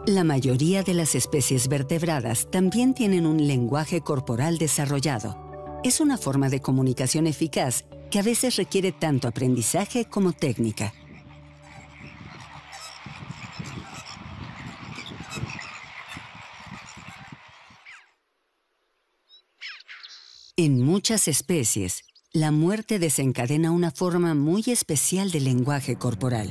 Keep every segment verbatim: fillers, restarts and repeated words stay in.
La mayoría de las especies vertebradas también tienen un lenguaje corporal desarrollado. Es una forma de comunicación eficaz que a veces requiere tanto aprendizaje como técnica. En muchas especies, la muerte desencadena una forma muy especial de lenguaje corporal.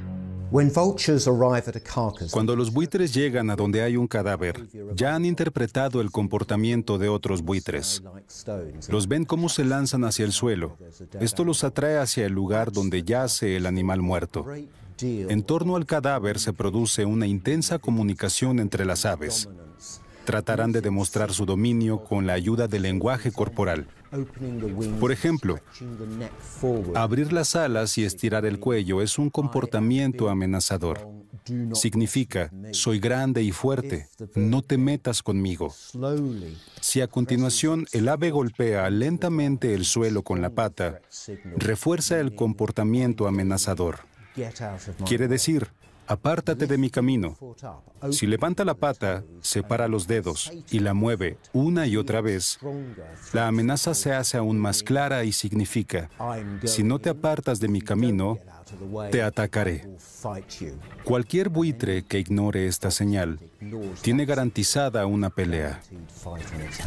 Cuando los buitres llegan a donde hay un cadáver, ya han interpretado el comportamiento de otros buitres. Los ven cómo se lanzan hacia el suelo. Esto los atrae hacia el lugar donde yace el animal muerto. En torno al cadáver se produce una intensa comunicación entre las aves. Tratarán de demostrar su dominio con la ayuda del lenguaje corporal. Por ejemplo, abrir las alas y estirar el cuello es un comportamiento amenazador. Significa, soy grande y fuerte, no te metas conmigo. Si a continuación el ave golpea lentamente el suelo con la pata, refuerza el comportamiento amenazador. Quiere decir, apártate de mi camino. Si levanta la pata, separa los dedos y la mueve una y otra vez, la amenaza se hace aún más clara y significa, si no te apartas de mi camino, te atacaré. Cualquier buitre que ignore esta señal tiene garantizada una pelea.